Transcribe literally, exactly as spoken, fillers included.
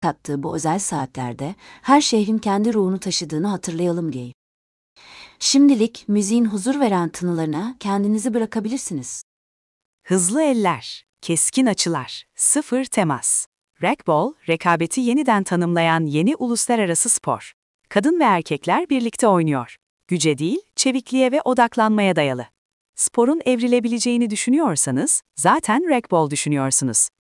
taktığı bu özel saatlerde her şehrin kendi ruhunu taşıdığını hatırlayalım diye. Şimdilik müziğin huzur veren tınılarına kendinizi bırakabilirsiniz. Hızlı eller, keskin açılar, sıfır temas. Racquetball, rekabeti yeniden tanımlayan yeni uluslararası spor. Kadın ve erkekler birlikte oynuyor. Güce değil, çevikliğe ve odaklanmaya dayalı. Sporun evrilebileceğini düşünüyorsanız, zaten racquetball düşünüyorsunuz.